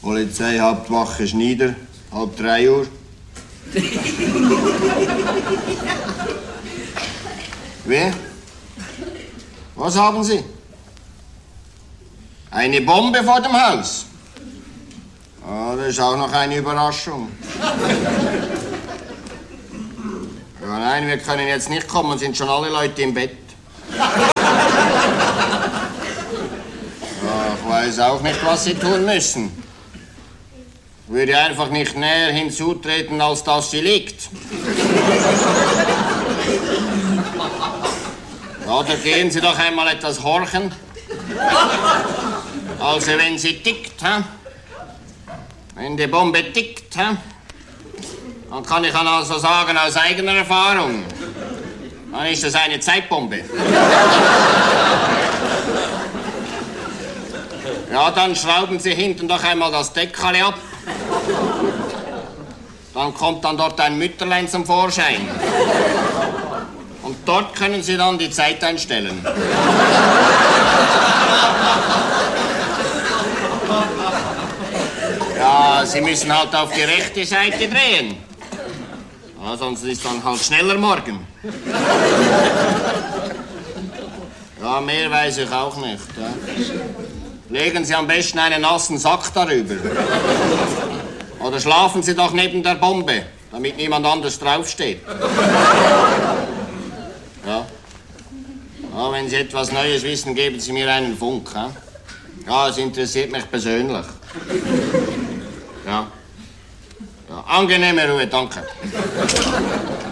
Polizeihauptwache Schnieder, 2:30 Uhr. Wie? Was haben Sie? Eine Bombe vor dem Haus? Ah, das ist auch noch eine Überraschung. Ja, nein, wir können jetzt nicht kommen, sind schon alle Leute im Bett. Ja, ich weiß auch nicht, was Sie tun müssen. Ich würde einfach nicht näher hinzutreten, als dass sie liegt. Ja, da gehen Sie doch einmal etwas horchen. Also, wenn sie tickt, wenn die Bombe tickt, dann kann ich also sagen, aus eigener Erfahrung, dann ist das eine Zeitbombe. Ja, dann schrauben Sie hinten doch einmal das Deckel ab. Dann kommt dann dort ein Mütterlein zum Vorschein. Und dort können Sie dann die Zeit einstellen. Ja, Sie müssen halt auf die rechte Seite drehen. Ja, sonst ist dann halt schneller morgen. Ja, mehr weiß ich auch nicht. Ja. Legen Sie am besten einen nassen Sack darüber. Oder schlafen Sie doch neben der Bombe, damit niemand anders draufsteht. Ja. Ja, wenn Sie etwas Neues wissen, geben Sie mir einen Funk. Ja, ja, es interessiert mich persönlich. Ja. Ja, angenehme Ruhe, danke.